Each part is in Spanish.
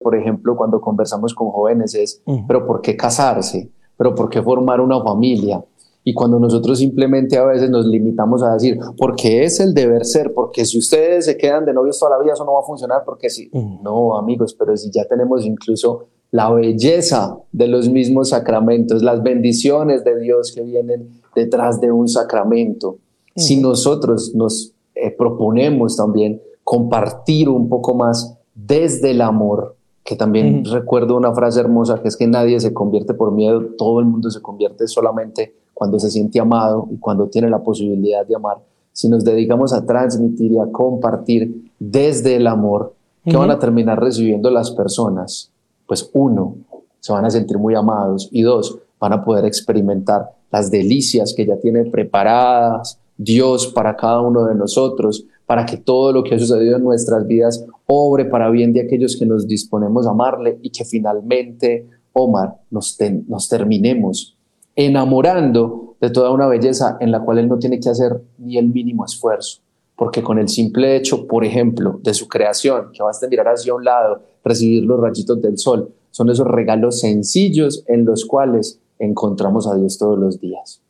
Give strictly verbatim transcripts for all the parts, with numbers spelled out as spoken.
por ejemplo, cuando conversamos con jóvenes es, Uh-huh. pero ¿por qué casarse? ¿Pero por qué formar una familia? Y cuando nosotros simplemente a veces nos limitamos a decir, porque es el deber ser, porque si ustedes se quedan de novios toda la vida, eso no va a funcionar, porque si, Uh-huh. no, amigos, pero si ya tenemos incluso la belleza de los mismos sacramentos, las bendiciones de Dios que vienen detrás de un sacramento. Uh-huh. Si nosotros nos eh, proponemos también compartir un poco más desde el amor, que también uh-huh. recuerdo una frase hermosa que es que nadie se convierte por miedo, todo el mundo se convierte solamente cuando se siente amado y cuando tiene la posibilidad de amar. Si nos dedicamos a transmitir y a compartir desde el amor, ¿qué uh-huh. van a terminar recibiendo las personas? Pues uno, se van a sentir muy amados, y dos, van a poder experimentar las delicias que ya tiene preparadas Dios para cada uno de nosotros, para que todo lo que ha sucedido en nuestras vidas obre para bien de aquellos que nos disponemos a amarle, y que finalmente, Omar, nos, ten, nos terminemos enamorando de toda una belleza en la cual Él no tiene que hacer ni el mínimo esfuerzo, porque con el simple hecho, por ejemplo, de su creación, que basta mirar hacia un lado, recibir los rayitos del sol, son esos regalos sencillos en los cuales encontramos a Dios todos los días.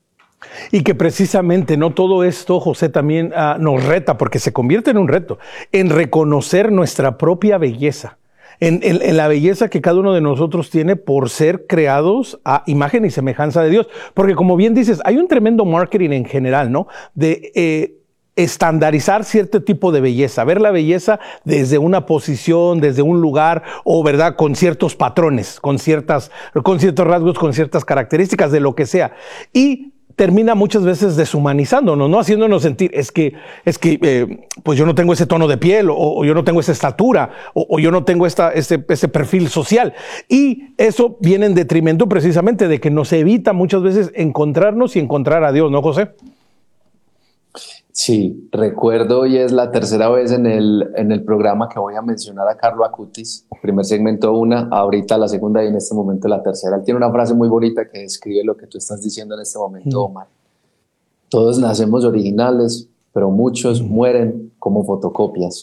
Y que precisamente no todo esto, José, también uh, nos reta, porque se convierte en un reto, en reconocer nuestra propia belleza, en, en, en la belleza que cada uno de nosotros tiene por ser creados a imagen y semejanza de Dios. Porque como bien dices, hay un tremendo marketing en general, ¿no? De eh, estandarizar cierto tipo de belleza, ver la belleza desde una posición, desde un lugar, o verdad, con ciertos patrones, con ciertas, con ciertos rasgos, con ciertas características de lo que sea. Y termina muchas veces deshumanizándonos, ¿no? Haciéndonos sentir, es que, es que eh, pues yo no tengo ese tono de piel, o, o yo no tengo esa estatura, o, o yo no tengo esta, ese, ese perfil social. Y eso viene en detrimento precisamente de que nos evita muchas veces encontrarnos y encontrar a Dios, ¿no, José? Sí, recuerdo, y es la tercera vez en el, en el programa que voy a mencionar a Carlo Acutis. Primer segmento una, ahorita la segunda y en este momento la tercera. Él tiene una frase muy bonita que describe lo que tú estás diciendo en este momento, Omar. Todos nacemos originales, pero muchos mueren como fotocopias.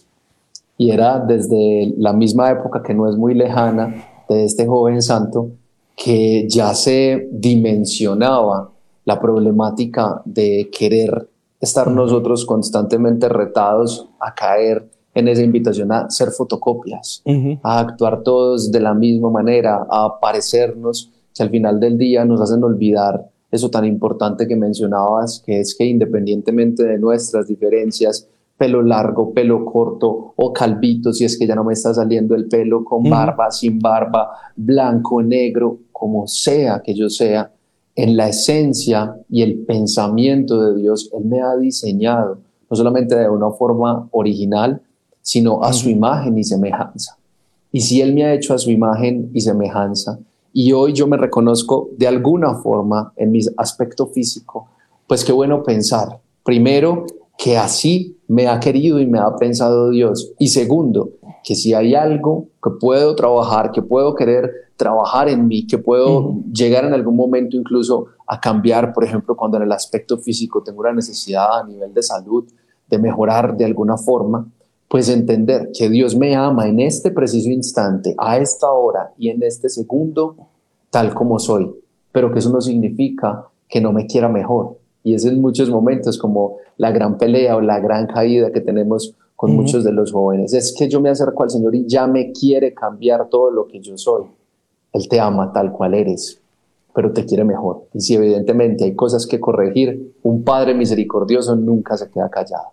Y era desde la misma época, que no es muy lejana, de este joven santo, que ya se dimensionaba la problemática de querer estar nosotros constantemente retados a caer en esa invitación a ser fotocopias, uh-huh. a actuar todos de la misma manera, a parecernos, que al final del día nos hacen olvidar eso tan importante que mencionabas, que es que independientemente de nuestras diferencias, pelo largo, pelo corto o calvito, si es que ya no me está saliendo el pelo, con uh-huh. barba, sin barba, blanco, negro, como sea que yo sea, en la esencia y el pensamiento de Dios, Él me ha diseñado, no solamente de una forma original, sino a su imagen y semejanza. Y si Él me ha hecho a su imagen y semejanza, y hoy yo me reconozco de alguna forma en mi aspecto físico, pues qué bueno pensar, primero, que así me ha querido y me ha pensado Dios, y segundo, que si hay algo que puedo trabajar, que puedo querer trabajar en mí, que puedo uh-huh. llegar en algún momento incluso a cambiar, por ejemplo, cuando en el aspecto físico tengo una necesidad a nivel de salud, de mejorar de alguna forma, pues entender que Dios me ama en este preciso instante, a esta hora y en este segundo, tal como soy, pero que eso no significa que no me quiera mejor. Y es en muchos momentos como la gran pelea o la gran caída que tenemos con uh-huh. muchos de los jóvenes. Es que yo me acerco al Señor y ya me quiere cambiar todo lo que yo soy. Él te ama tal cual eres, pero te quiere mejor. Y si evidentemente hay cosas que corregir, un Padre misericordioso nunca se queda callado.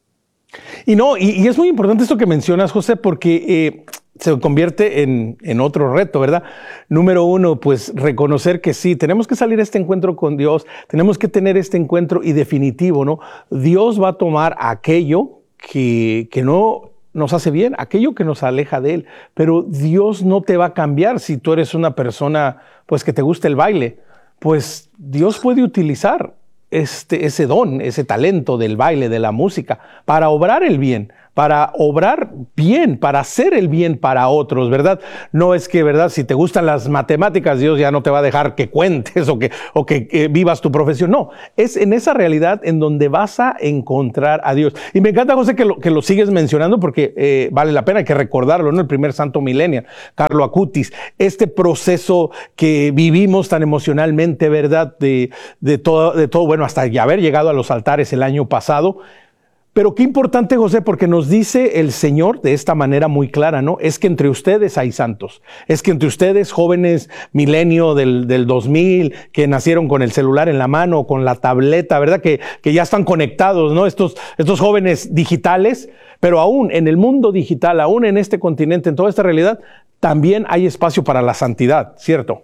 Y no, y, y es muy importante esto que mencionas, José, porque eh, se convierte en, en otro reto, ¿verdad? Número uno, pues reconocer que sí, tenemos que salir a este encuentro con Dios, tenemos que tener este encuentro y definitivo, ¿no? Dios va a tomar aquello que, que no nos hace bien, aquello que nos aleja de Él, pero Dios no te va a cambiar si tú eres una persona, pues, que te gusta el baile. Pues Dios puede utilizar este, ese don, ese talento del baile, de la música, para obrar el bien, para obrar bien, para hacer el bien para otros, ¿verdad? No es que, ¿verdad? Si te gustan las matemáticas, Dios ya no te va a dejar que cuentes o que, o que, que vivas tu profesión. No, es en esa realidad en donde vas a encontrar a Dios. Y me encanta, José, que lo, que lo sigues mencionando porque eh, vale la pena, hay que recordarlo, ¿no? El primer santo millennial, Carlo Acutis, este proceso que vivimos tan emocionalmente, ¿verdad? De, de, todo, de todo, bueno, hasta ya haber llegado a los altares el año pasado. Pero qué importante, José, porque nos dice el Señor de esta manera muy clara, ¿no? Es que entre ustedes hay santos. Es que entre ustedes, jóvenes milenio del, del dos mil, que nacieron con el celular en la mano, con la tableta, ¿verdad? Que, que ya están conectados, ¿no? Estos, estos jóvenes digitales, pero aún en el mundo digital, aún en este continente, en toda esta realidad, también hay espacio para la santidad, ¿cierto?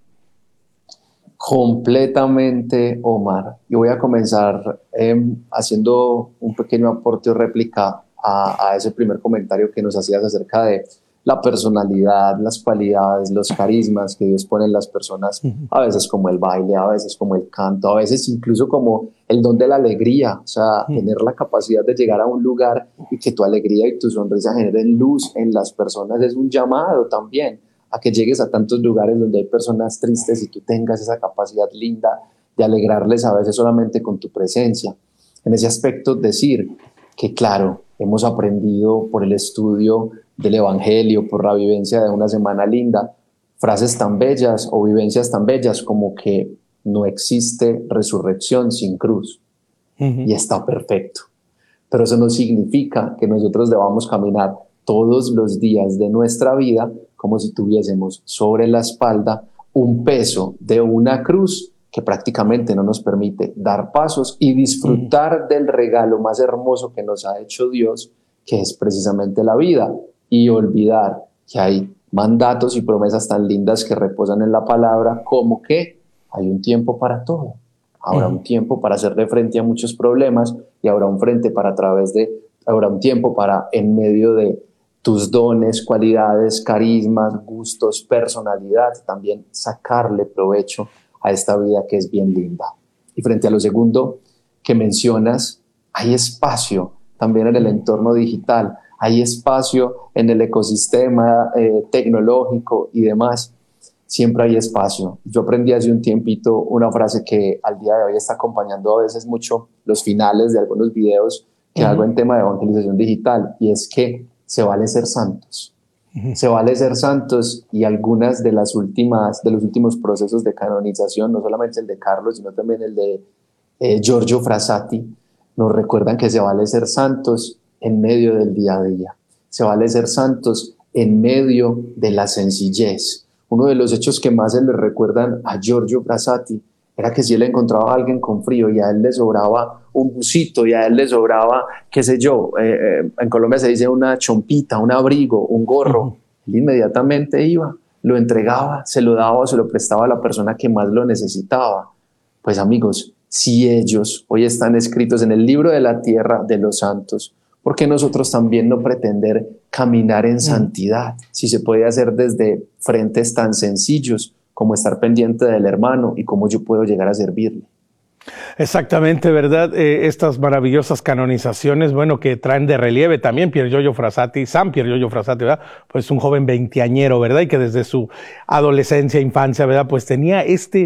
Completamente, Omar. Y voy a comenzar eh, haciendo un pequeño aporte o réplica a, a ese primer comentario que nos hacías acerca de la personalidad, las cualidades, los carismas que Dios pone en las personas, a veces como el baile, a veces como el canto, a veces incluso como el don de la alegría, o sea, uh-huh. tener la capacidad de llegar a un lugar y que tu alegría y tu sonrisa generen luz en las personas es un llamado también a que llegues a tantos lugares donde hay personas tristes y tú tengas esa capacidad linda de alegrarles a veces solamente con tu presencia. En ese aspecto, decir que claro, hemos aprendido por el estudio del Evangelio, por la vivencia de una semana linda, frases tan bellas o vivencias tan bellas como que no existe resurrección sin cruz. Uh-huh. Y está perfecto. Pero eso no significa que nosotros debamos caminar todos los días de nuestra vida como si tuviésemos sobre la espalda un peso de una cruz que prácticamente no nos permite dar pasos y disfrutar mm. del regalo más hermoso que nos ha hecho Dios, que es precisamente la vida, y olvidar que hay mandatos y promesas tan lindas que reposan en la palabra, como que hay un tiempo para todo. Habrá mm. un tiempo para hacerle frente a muchos problemas y habrá un frente para a través de, habrá un tiempo para en medio de tus dones, cualidades, carismas, gustos, personalidad, también sacarle provecho a esta vida que es bien linda. Y frente a lo segundo que mencionas, hay espacio también en el entorno digital, hay espacio en el ecosistema eh, tecnológico y demás, siempre hay espacio. Yo aprendí hace un tiempito una frase que al día de hoy está acompañando a veces mucho los finales de algunos videos que uh-huh. hago en tema de evangelización digital, y es que se vale ser santos, uh-huh. se vale ser santos, y algunas de las últimas, de los últimos procesos de canonización, no solamente el de Carlos, sino también el de eh, Giorgio Frassati, nos recuerdan que se vale ser santos en medio del día a día, se vale ser santos en medio de la sencillez. Uno de los hechos que más se le recuerdan a Giorgio Frassati era que si él encontraba a alguien con frío y a él le sobraba un busito y a él le sobraba, qué sé yo, eh, eh, en Colombia se dice una chompita, un abrigo, un gorro, uh-huh. él inmediatamente iba, lo entregaba, se lo daba o se lo prestaba a la persona que más lo necesitaba. Pues amigos, si ellos hoy están escritos en el libro de la tierra de los santos, ¿por qué nosotros también no pretender caminar en uh-huh. santidad? Si se puede hacer desde frentes tan sencillos como estar pendiente del hermano y cómo yo puedo llegar a servirle. Exactamente, ¿verdad? Eh, estas maravillosas canonizaciones, bueno, que traen de relieve también Pier Giorgio Frassati, San Pier Giorgio Frassati, ¿verdad? Pues un joven veinteañero, ¿verdad? Y que desde su adolescencia, infancia, ¿verdad? Pues tenía este,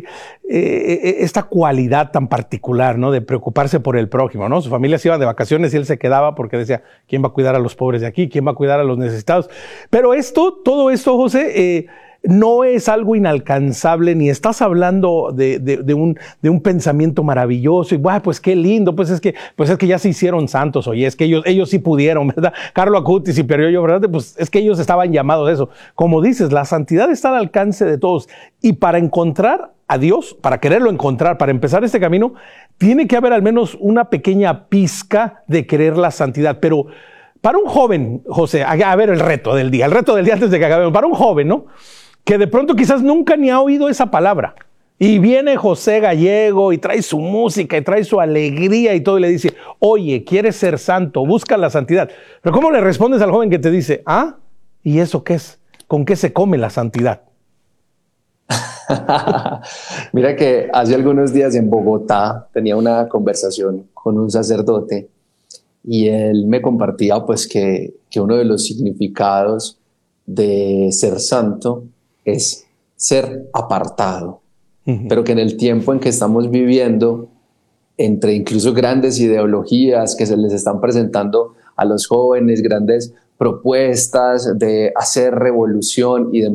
eh, esta cualidad tan particular, ¿no? De preocuparse por el prójimo, ¿no? Su familia se iba de vacaciones y él se quedaba porque decía, ¿quién va a cuidar a los pobres de aquí? ¿Quién va a cuidar a los necesitados? Pero esto, todo esto, José, eh, no es algo inalcanzable, ni estás hablando de, de, de, un, de un pensamiento maravilloso y, bueno, pues qué lindo, pues es que, pues es que ya se hicieron santos, oye, es que ellos, ellos sí pudieron, ¿verdad? Carlo Acutis y Pier Giorgio, ¿verdad? Pues es que ellos estaban llamados a eso. Como dices, la santidad está al alcance de todos, y para encontrar a Dios, para quererlo encontrar, para empezar este camino, tiene que haber al menos una pequeña pizca de querer la santidad. Pero para un joven, José, a, a ver el reto del día, el reto del día antes de que acabemos, para un joven, ¿no? Que de pronto quizás nunca ni ha oído esa palabra, y viene José Gallego y trae su música y trae su alegría y todo, y le dice, oye, ¿quieres ser santo? Busca la santidad. Pero ¿cómo le respondes al joven que te dice, ah, ¿y eso qué es? ¿Con qué se come la santidad? Mira que hace algunos días en Bogotá tenía una conversación con un sacerdote, y él me compartía pues que, que uno de los significados de ser santo es ser apartado, uh-huh. pero que en el tiempo en que estamos viviendo, entre incluso grandes ideologías que se les están presentando a los jóvenes, grandes propuestas de hacer revolución y de